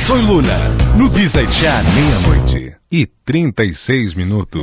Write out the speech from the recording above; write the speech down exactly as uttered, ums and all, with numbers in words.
Soy Luna, no Disney Channel, meia-noite e trinta e seis minutos.